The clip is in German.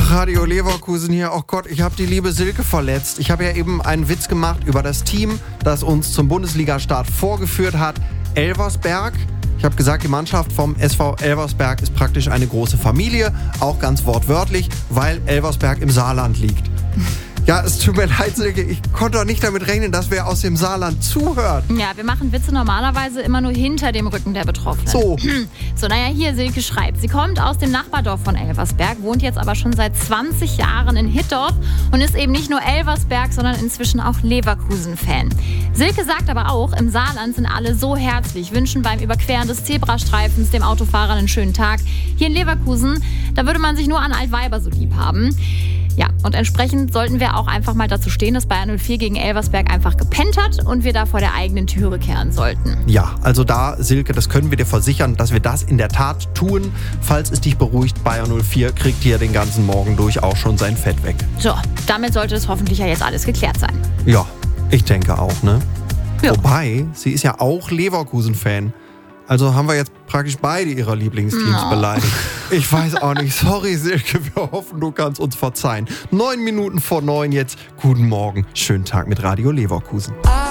Radio Leverkusen hier. Oh Gott, ich habe die liebe Silke verletzt. Ich habe ja eben einen Witz gemacht über das Team, das uns zum Bundesliga-Start vorgeführt hat. Elversberg. Ich habe gesagt, die Mannschaft vom SV Elversberg ist praktisch eine große Familie. Auch ganz wortwörtlich, weil Elversberg im Saarland liegt. Ja, es tut mir leid, Silke. Ich konnte doch nicht damit rechnen, dass wer aus dem Saarland zuhört. Ja, wir machen Witze normalerweise immer nur hinter dem Rücken der Betroffenen. So. Hier Silke schreibt. Sie kommt aus dem Nachbardorf von Elversberg, wohnt jetzt aber schon seit 20 Jahren in Hittorf und ist eben nicht nur Elversberg, sondern inzwischen auch Leverkusen-Fan. Silke sagt aber auch, im Saarland sind alle so herzlich, wünschen beim Überqueren des Zebrastreifens dem Autofahrer einen schönen Tag. Hier in Leverkusen, da würde man sich nur an Altweiber so lieb haben. Ja, und entsprechend sollten wir auch einfach mal dazu stehen, dass Bayern 04 gegen Elversberg einfach gepennt hat und wir da vor der eigenen Türe kehren sollten. Ja, also da, Silke, das können wir dir versichern, dass wir das in der Tat tun. Falls es dich beruhigt, Bayern 04 kriegt hier den ganzen Morgen durch auch schon sein Fett weg. So, damit sollte es hoffentlich ja jetzt alles geklärt sein. Ja, ich denke auch, ne? Ja. Wobei, sie ist ja auch Leverkusen-Fan. Also haben wir jetzt praktisch beide ihrer Lieblingsteams beleidigt. Ich weiß auch nicht. Sorry, Silke, wir hoffen, du kannst uns verzeihen. 9 Minuten vor 9 jetzt. Guten Morgen. Schönen Tag mit Radio Leverkusen.